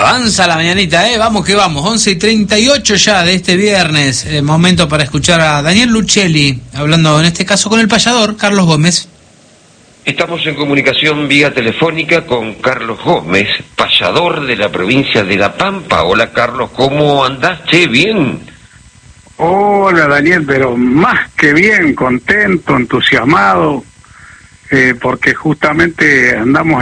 Avanza la mañanita, vamos que vamos, 11:38 ya de este viernes, momento para escuchar a Daniel Lucelli, hablando en este caso con el payador Carlos Gómez. Estamos en comunicación vía telefónica con Carlos Gómez, payador de la provincia de La Pampa. Hola Carlos, ¿cómo andás? Che, ¿bien? Hola Daniel, pero más que bien, contento, entusiasmado, porque justamente andamos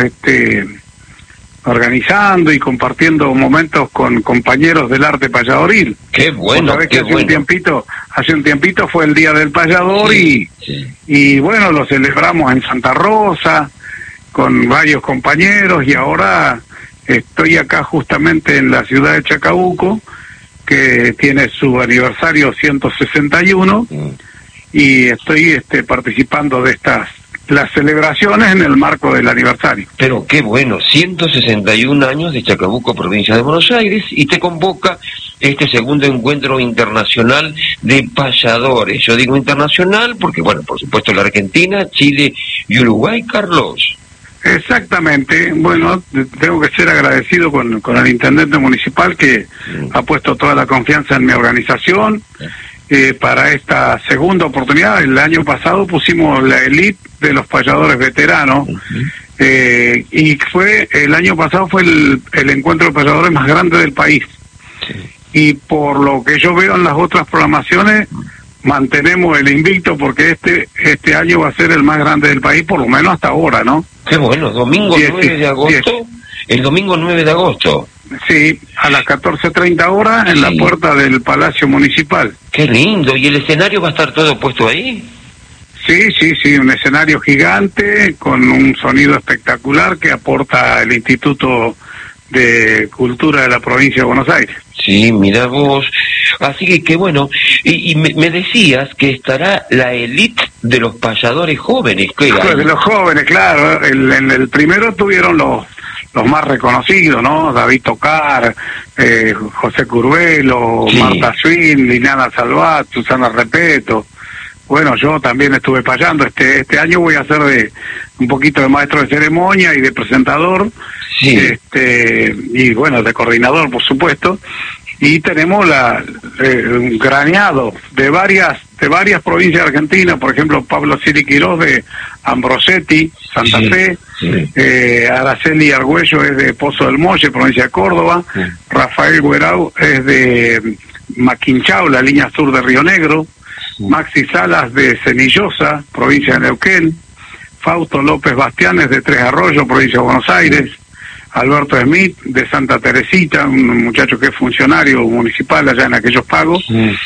organizando y compartiendo momentos con compañeros del arte payadoril. Qué bueno, sabés qué que bueno. Hace un tiempito fue el Día del Payador, sí. Y bueno, lo celebramos en Santa Rosa con varios compañeros, y ahora estoy acá justamente en la ciudad de Chacabuco, que tiene su aniversario 161, y estoy participando de las celebraciones en el marco del aniversario. Pero qué bueno, 161 años de Chacabuco, provincia de Buenos Aires, y te convoca este segundo encuentro internacional de payadores. Yo digo internacional porque, bueno, por supuesto la Argentina, Chile y Uruguay, Carlos. Exactamente. Bueno, tengo que ser agradecido con el intendente municipal que ha puesto toda la confianza en mi organización. Para esta segunda oportunidad, el año pasado pusimos la elite de los payadores veteranos, y el año pasado fue el encuentro de payadores más grande del país. Y por lo que yo veo en las otras programaciones, mantenemos el invicto, porque este año va a ser el más grande del país, por lo menos hasta ahora, ¿no? Qué bueno, domingo 9 de agosto, el domingo 9 de agosto. Sí, a las 14:30 horas en la puerta del Palacio Municipal. Qué lindo, ¿y el escenario va a estar todo puesto ahí? Sí, un escenario gigante con un sonido espectacular que aporta el Instituto de Cultura de la provincia de Buenos Aires. Sí, mira vos. Así que bueno, y me decías que estará la elite de los payadores jóvenes. De los jóvenes, claro. En el primero tuvieron los más reconocidos, ¿no? David Tocar, José Curvelo, Marta Swin, Liliana Salvat, Susana Repeto. Bueno, yo también estuve payando. Este año voy a hacer un poquito de maestro de ceremonia y de presentador, y bueno, de coordinador, por supuesto. Y tenemos un graneado de varias provincias de Argentina, por ejemplo, Pablo Siri Quirós de Ambrosetti, Santa Fe, Araceli Argüello es de Pozo del Molle, provincia de Córdoba, Rafael Guerau es de Maquinchao, la línea sur de Río Negro, Maxi Salas de Cenillosa, provincia de Neuquén, Fausto López Bastianes de Tres Arroyos, provincia de Buenos Aires, Alberto Smith de Santa Teresita, un muchacho que es funcionario municipal allá en aquellos pagos,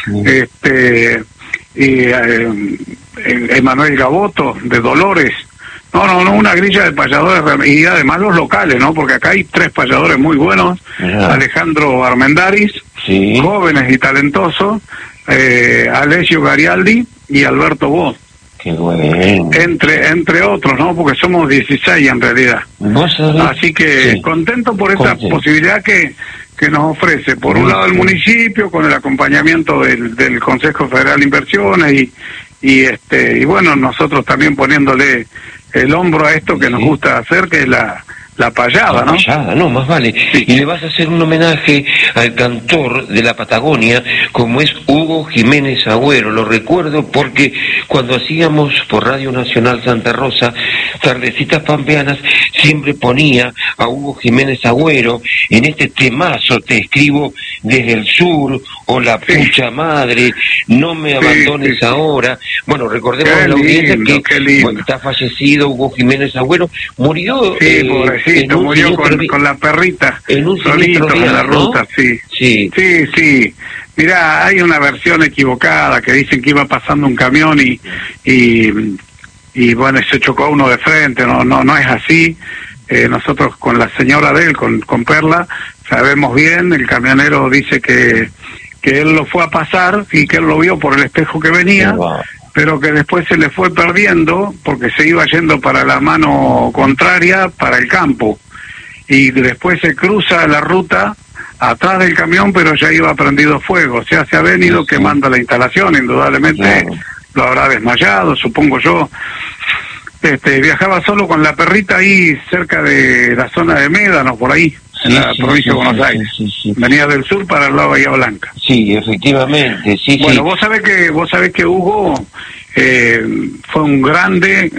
Emanuel Gaboto de Dolores. No, una grilla de payadores, y además los locales, ¿no? Porque acá hay 3 payadores muy buenos, Alejandro Armendáriz, jóvenes y talentosos, Alessio Garialdi y Alberto Voz. Qué bueno. Entre otros, ¿no? Porque somos 16 en realidad. Así que contento por esta posibilidad que nos ofrece, por un lado el municipio, con el acompañamiento del Consejo Federal de Inversiones, y bueno, nosotros también poniéndole el hombro a esto que nos gusta hacer, que es la payada, ¿no? Payada, no, más vale. Y le vas a hacer un homenaje al cantor de la Patagonia, como es Hugo Jiménez Agüero. Lo recuerdo porque cuando hacíamos por Radio Nacional Santa Rosa Tardecitas Pampeanas, siempre ponía a Hugo Jiménez Agüero en este temazo, Te escribo desde el sur, o La pucha madre, No me abandones ahora. Bueno, recordemos a la audiencia que está fallecido Hugo Jiménez Agüero, murió... pobrecito, murió con la perrita, en un solito real, en la ruta, Sí. Mirá, hay una versión equivocada que dicen que iba pasando un camión y bueno, se chocó uno de frente. No es así. Nosotros con la señora de él, con Perla, sabemos bien. El camionero dice que él lo fue a pasar y que él lo vio por el espejo que venía, pero que después se le fue perdiendo porque se iba yendo para la mano contraria, para el campo, y después se cruza la ruta atrás del camión, pero ya iba prendido fuego. O sea, se ha venido quemando la instalación, indudablemente lo habrá desmayado, supongo yo. Viajaba solo con la perrita ahí cerca de la zona de Médanos, por ahí. en la provincia de Buenos Aires. Sí. Venía del sur para el lado de Bahía Blanca. Sí, efectivamente, sí. Bueno, vos sabés que Hugo fue un grande,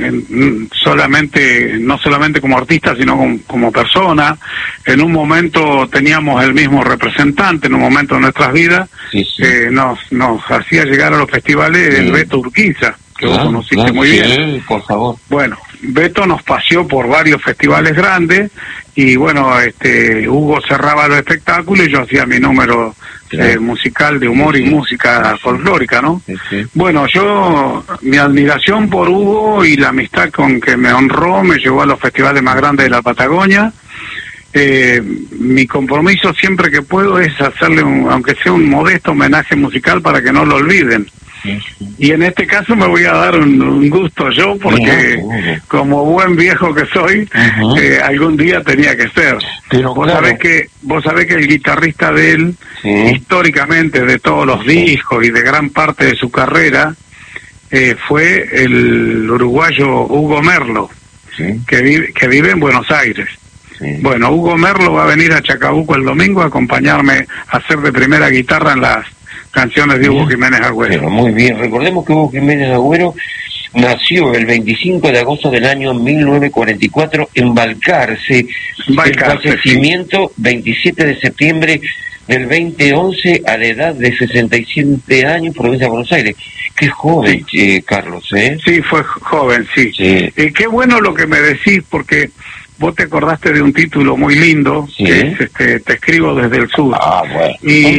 no solamente como artista, sino como persona. En un momento teníamos el mismo representante, en un momento de nuestras vidas, nos hacía llegar a los festivales el Beto Urquiza, que vos conociste muy bien. Sí, por favor. Bueno, Beto nos paseó por varios festivales grandes y bueno, Hugo cerraba los espectáculos y yo hacía mi número musical de humor y música folclórica, ¿no? Sí. Bueno, mi admiración por Hugo y la amistad con que me honró me llevó a los festivales más grandes de la Patagonia. Mi compromiso siempre que puedo es hacerle aunque sea un modesto homenaje musical para que no lo olviden. Y en este caso me voy a dar un gusto yo, porque como buen viejo que soy, algún día tenía que ser. Pero vos sabés que el guitarrista de él, históricamente, de todos los discos y de gran parte de su carrera, fue el uruguayo Hugo Merlo, que vive en Buenos Aires. Bueno, Hugo Merlo va a venir a Chacabuco el domingo a acompañarme a hacer de primera guitarra en las canciones de Hugo Jiménez Agüero. Pero muy bien, recordemos que Hugo Jiménez Agüero nació el 25 de agosto del año 1944 en Balcarce. El fallecimiento 27 de septiembre del 2011 a la edad de 67 años, provincia de Buenos Aires. Qué joven, Carlos, ¿eh? Sí, fue joven, sí. Qué bueno lo que me decís, porque vos te acordaste de un título muy lindo, que es Te escribo desde el sur. Bueno.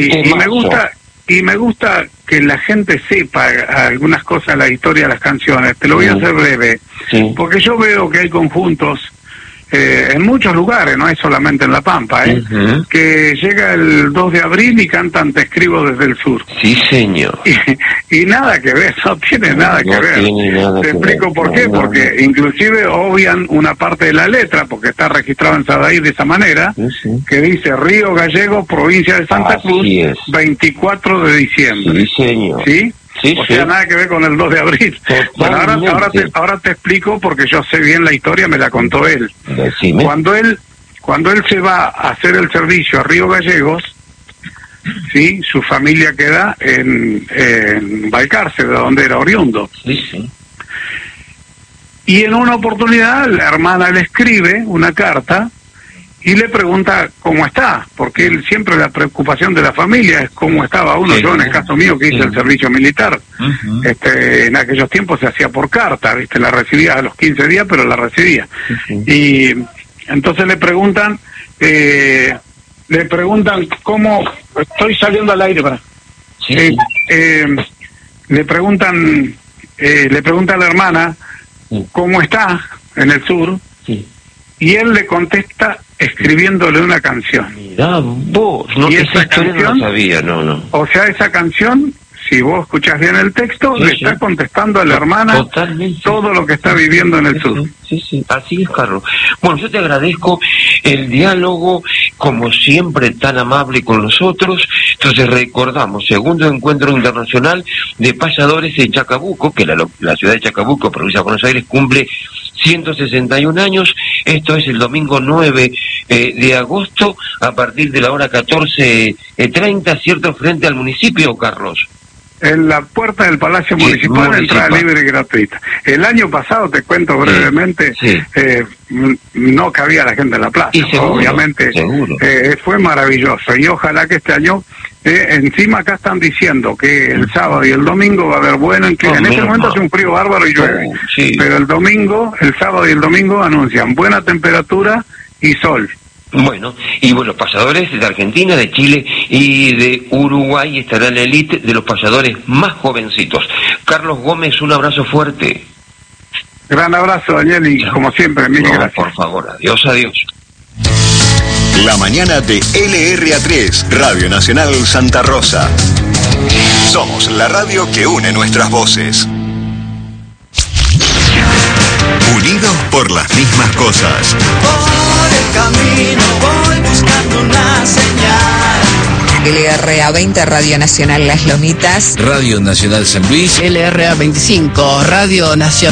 Y me gusta que la gente sepa algunas cosas de la historia de las canciones. Te lo voy a hacer breve. Porque yo veo que hay conjuntos en muchos lugares, no es solamente en La Pampa, que llega el 2 de abril y cantan Te escribo desde el sur. Sí, señor. Y nada que ver, no tiene nada que ver. Te explico por qué, porque inclusive obvian una parte de la letra, porque está registrado en Sadaí de esa manera, que dice Río Gallegos, provincia de Santa Cruz, 24 de diciembre. Sí, señor. ¿Sí? O sea, nada que ver con el 2 de abril. Bueno, ahora te explico, porque yo sé bien la historia, me la contó él. Decime. Cuando él se va a hacer el servicio a Río Gallegos, sí, su familia queda en Balcarce, de donde era oriundo. Y en una oportunidad la hermana le escribe una carta y le pregunta cómo está, porque él siempre, la preocupación de la familia es cómo estaba uno. Yo en el caso mío, que hice el servicio militar, en aquellos tiempos se hacía por carta, la recibía a los 15 días, pero la recibía. Y entonces le preguntan cómo, estoy saliendo al aire para... le pregunta a la hermana cómo está en el sur, y él le contesta escribiéndole una canción. Mirá vos, y esa canción, no sabía, no. O sea, esa canción, si vos escuchás bien el texto, le está contestando a la hermana todo lo que está viviendo en el sur. Sí, así es, Carlos. Bueno, yo te agradezco el diálogo, como siempre, tan amable con nosotros. Entonces recordamos, segundo encuentro internacional de payadores en Chacabuco, que la ciudad de Chacabuco, provincia de Buenos Aires, cumple 161 años. Esto es el domingo 9 de agosto, a partir de la hora 14:30, ¿cierto? Frente al municipio, Carlos. En la puerta del Palacio Municipal, entrada libre y gratuita. El año pasado, te cuento brevemente, no cabía la gente en la plaza, obviamente. Fue maravilloso, y ojalá que este año, encima acá están diciendo que el sábado y el domingo va a haber bueno, en este momento hace un frío bárbaro y llueve, pero el sábado y el domingo anuncian buena temperatura y sol. Bueno, payadores de Argentina, de Chile y de Uruguay estarán en la elite de los payadores más jovencitos. Carlos Gómez, un abrazo fuerte. Gran abrazo, Daniel, y como siempre, mil gracias. Por favor, adiós. La mañana de LRA3, Radio Nacional Santa Rosa. Somos la radio que une nuestras voces. Unidos por las mismas cosas. Por el camino voy buscando una señal. LRA 20, Radio Nacional Las Lomitas. Radio Nacional San Luis. LRA 25, Radio Nacional